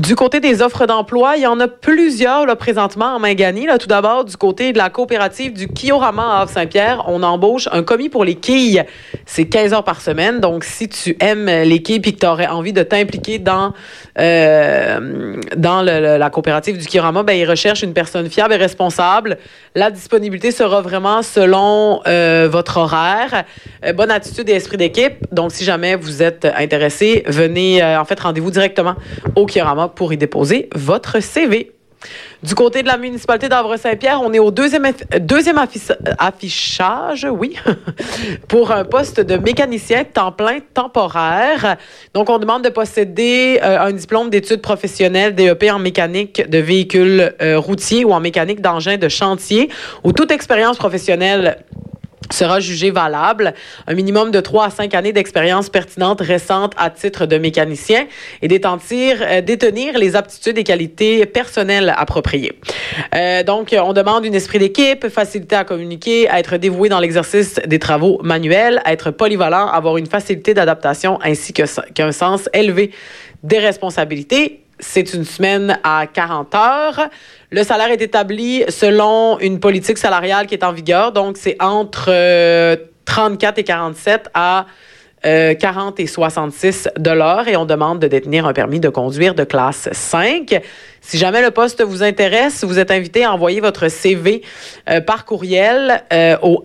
Du côté des offres d'emploi, il y en a plusieurs là, présentement en Mingani. Là, tout d'abord, du côté de la coopérative du Kiorama à Havre-Saint-Pierre, on embauche un commis pour les quilles. C'est 15 heures par semaine. Donc, si tu aimes les quilles et que tu aurais envie de t'impliquer dans la coopérative du Kiorama, ben, ils recherchent une personne fiable et responsable. La disponibilité sera vraiment selon votre horaire. Bonne attitude et esprit d'équipe. Donc, si jamais vous êtes intéressé, venez, rendez-vous directement au Kiorama pour y déposer votre CV. Du côté de la municipalité d'Havre-Saint-Pierre, on est au deuxième affichage, oui, pour un poste de mécanicien temps plein temporaire. Donc, on demande de posséder un diplôme d'études professionnelles DEP en mécanique de véhicules routiers ou en mécanique d'engins de chantier ou toute expérience professionnelle sera jugé valable. Un minimum de 3 à 5 années d'expérience pertinente récente à titre de mécanicien et détenir les aptitudes et qualités personnelles appropriées. Donc, on demande un esprit d'équipe, facilité à communiquer, à être dévoué dans l'exercice des travaux manuels, à être polyvalent, avoir une facilité d'adaptation ainsi qu'un sens élevé des responsabilités. C'est une semaine à 40 heures. Le salaire est établi selon une politique salariale qui est en vigueur. Donc, c'est entre 34 et 47 à 40 et 66 $ et on demande de détenir un permis de conduire de classe 5. Si jamais le poste vous intéresse, vous êtes invité à envoyer votre CV par courriel au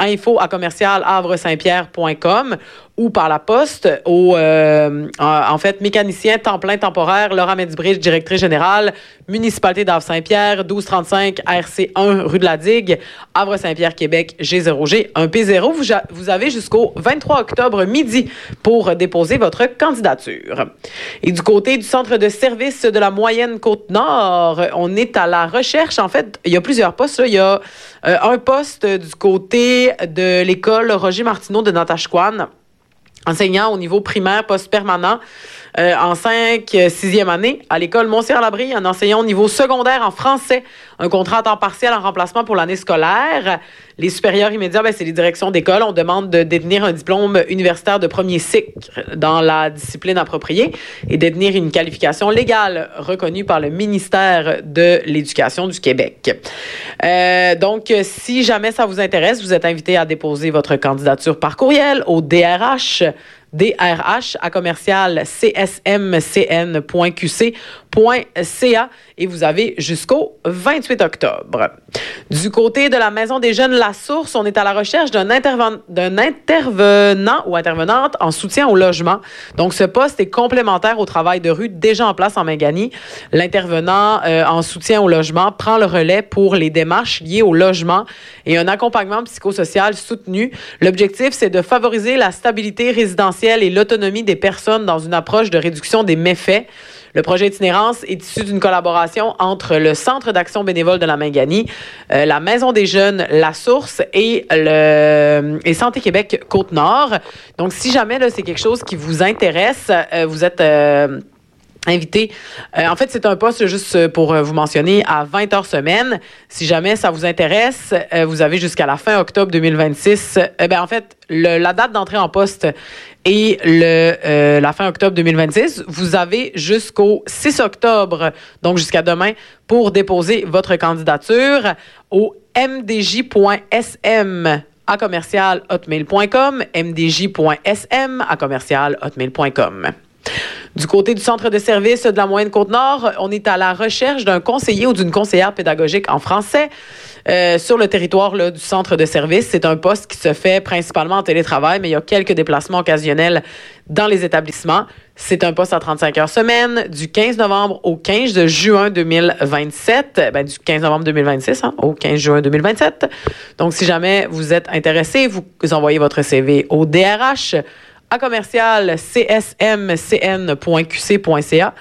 info@havresaintpierre.com ou par la poste au mécanicien temps plein temporaire Laura Medibridge, directrice générale, municipalité d'Havre-Saint-Pierre, 1235 RC1 rue de la Digue, Havre-Saint-Pierre, Québec, G0G 1P0. Vous avez jusqu'au 23 octobre midi pour déposer votre candidature. Et du côté du centre de service de la moyenne Côte-Nord, on est à la recherche. En fait, il y a plusieurs postes. Là. Il y a un poste du côté de l'école Roger Martineau de Natashquan, enseignant au niveau primaire, poste permanent, en 6e année. À l'école Mont-Cyr-Labrie, un enseignant au niveau secondaire en français, un contrat à temps partiel en remplacement pour l'année scolaire. Les supérieurs immédiats, c'est les directions d'école. On demande de détenir un diplôme universitaire de premier cycle dans la discipline appropriée et détenir une qualification légale reconnue par le ministère de l'Éducation du Québec. Donc, si jamais ça vous intéresse, vous êtes invité à déposer votre candidature par courriel au drh@csmcn.qc.ca et vous avez jusqu'au 28 octobre. Du côté de la Maison des Jeunes La Source, on est à la recherche d'un intervenant ou intervenante en soutien au logement. Donc, ce poste est complémentaire au travail de rue déjà en place en Mingani. L'intervenant en soutien au logement prend le relais pour les démarches liées au logement et un accompagnement psychosocial soutenu. L'objectif, c'est de favoriser la stabilité résidentielle et l'autonomie des personnes dans une approche de réduction des méfaits. Le projet Itinérance est issu d'une collaboration entre le Centre d'action bénévole de la Mingani, la Maison des Jeunes La Source et Santé Québec Côte-Nord. Donc, si jamais là, c'est quelque chose qui vous intéresse, vous êtes invité. En fait, c'est un poste, juste pour vous mentionner, à 20 heures semaine. Si jamais ça vous intéresse, vous avez jusqu'à la fin octobre 2026. La date d'entrée en poste est la fin octobre 2026. Vous avez jusqu'au 6 octobre, donc jusqu'à demain, pour déposer votre candidature au mdj.sm@hotmail.com, mdj.sm@hotmail.com. Du côté du centre de service de la Moyenne Côte-Nord, on est à la recherche d'un conseiller ou d'une conseillère pédagogique en français sur le territoire là, du centre de service. C'est un poste qui se fait principalement en télétravail, mais il y a quelques déplacements occasionnels dans les établissements. C'est un poste à 35 heures semaine, du 15 novembre au 15 juin 2027. Du 15 novembre 2026 au 15 juin 2027. Donc, si jamais vous êtes intéressé, vous envoyez votre CV au drh@csmcn.qc.ca,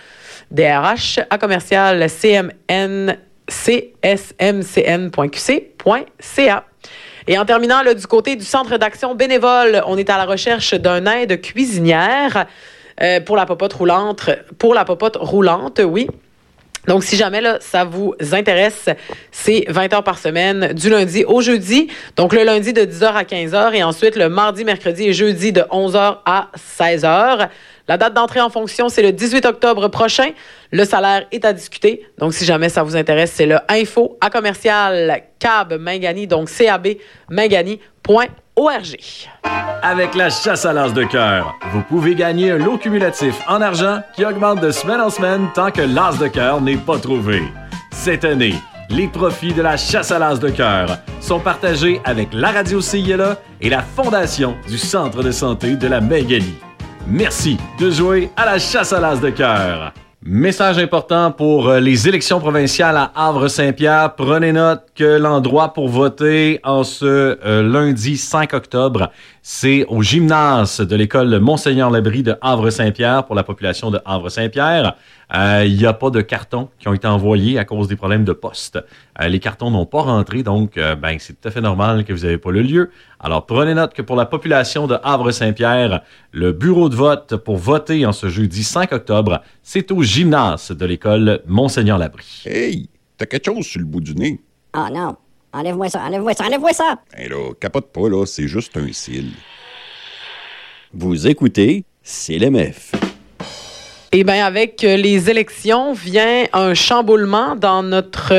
drh@csmcn.qc.ca. Et en terminant, là, du côté du Centre d'action bénévole, on est à la recherche d'un aide cuisinière pour la popote roulante, oui. Donc, si jamais là, ça vous intéresse, c'est 20 heures par semaine, du lundi au jeudi. Donc, le lundi de 10h à 15h et ensuite le mardi, mercredi et jeudi de 11h à 16h. La date d'entrée en fonction, c'est le 18 octobre prochain. Le salaire est à discuter. Donc, si jamais ça vous intéresse, c'est le info@commercial-cab-mangani, donc cabmangani.org. Avec la chasse à l'as de cœur, vous pouvez gagner un lot cumulatif en argent qui augmente de semaine en semaine tant que l'as de cœur n'est pas trouvé. Cette année, les profits de la chasse à l'as de cœur sont partagés avec la radio CILA et la Fondation du Centre de santé de la Mangani. Merci de jouer à la chasse à l'as de cœur. Message important pour les élections provinciales à Havre-Saint-Pierre. Prenez note que l'endroit pour voter en ce lundi 5 octobre, c'est au gymnase de l'école Monseigneur-Labrie de Havre-Saint-Pierre pour la population de Havre-Saint-Pierre. Il n'y a pas de cartons qui ont été envoyés à cause des problèmes de poste. Les cartons n'ont pas rentré, donc c'est tout à fait normal que vous n'avez pas le lieu. Alors, prenez note que pour la population de Havre-Saint-Pierre, le bureau de vote pour voter en ce jeudi 5 octobre, c'est au gymnase de l'école Monseigneur-Labrie. Hey, t'as quelque chose sur le bout du nez? Oh non, enlève-moi ça, enlève-moi ça, enlève-moi ça! Hey là, capote pas, là, c'est juste un cil. Vous écoutez CLMF. Eh bien, avec les élections vient un chamboulement dans notre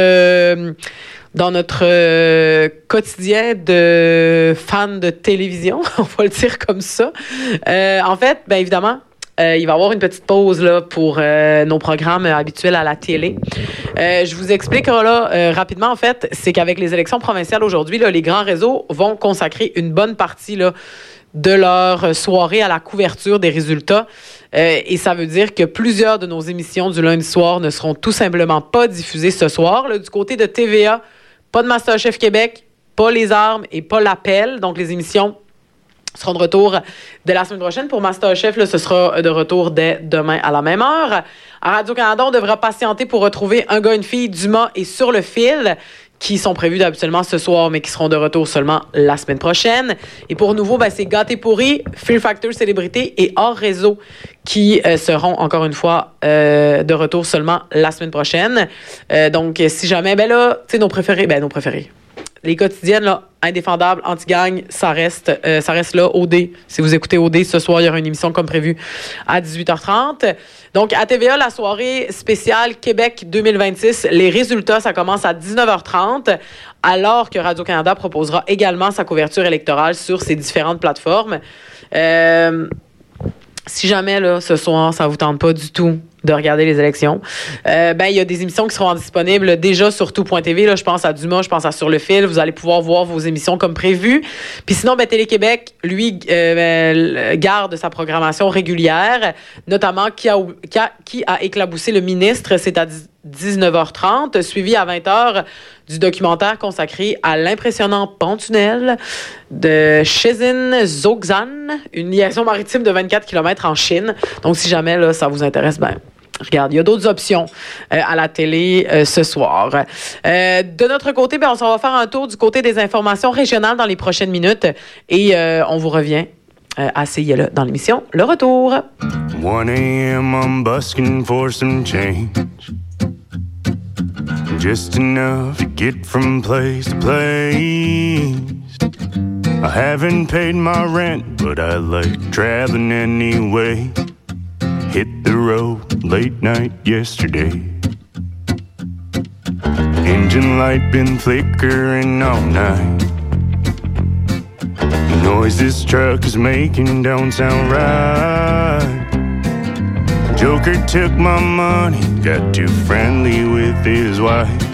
quotidien de fans de télévision, on va le dire comme ça. En fait, bien évidemment, il va y avoir une petite pause là, pour nos programmes habituels à la télé. Je vous explique là, rapidement, en fait, c'est qu'avec les élections provinciales aujourd'hui, là, les grands réseaux vont consacrer une bonne partie là, de leur soirée à la couverture des résultats. Et ça veut dire que plusieurs de nos émissions du lundi soir ne seront tout simplement pas diffusées ce soir. Là, du côté de TVA, pas de MasterChef Québec, pas Les Armes et pas l'Appel. Donc, les émissions seront de retour dès la semaine prochaine. Pour MasterChef, là, ce sera de retour dès demain à la même heure. À Radio-Canada, on devra patienter pour retrouver Un gars, une fille, Dumas et Sur le fil, qui sont prévus habituellement ce soir, mais qui seront de retour seulement la semaine prochaine. Et pour nouveau, c'est Gâté pourri, Fear Factor Célébrité et Hors Réseau qui seront encore une fois de retour seulement la semaine prochaine. Donc, si jamais, nos préférés. Les quotidiennes, là, indéfendables, anti-gang, ça reste là, OD. Si vous écoutez OD, ce soir, il y aura une émission comme prévu à 18h30. Donc, à TVA, la soirée spéciale Québec 2026, les résultats, ça commence à 19h30, alors que Radio-Canada proposera également sa couverture électorale sur ses différentes plateformes. Si jamais, là, ce soir, ça vous tente pas du tout de regarder les élections, il y a des émissions qui seront disponibles déjà sur tout.tv. Là, je pense à Dumas, je pense à Sur le fil. Vous allez pouvoir voir vos émissions comme prévu. Puis sinon, Télé-Québec, lui, garde sa programmation régulière, notamment qui a éclaboussé le ministre. C'est à 19h30, suivi à 20h du documentaire consacré à l'impressionnant pont-tunnel de Shenzhen-Zhongshan, une liaison maritime de 24 km en Chine. Donc, si jamais là, ça vous intéresse, regarde, il y a d'autres options à la télé ce soir. De notre côté, on s'en va faire un tour du côté des informations régionales dans les prochaines minutes et on vous revient à CILA dans l'émission Le Retour. 1 a.m. I'm busking for some change. Just enough to get from place to place. I haven't paid my rent, but I like traveling anyway. Hit the road late night yesterday. Engine light been flickering all night. The noise this truck is making don't sound right. Joker took my money, got too friendly with his wife.